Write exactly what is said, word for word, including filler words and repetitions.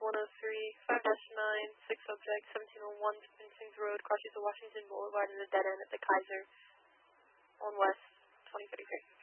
one oh three, five dash nine, six subject, seventeen oh one, Spinstings Road, crosses the Washington Boulevard and the dead end at the Kaiser on West, twenty thirty-three.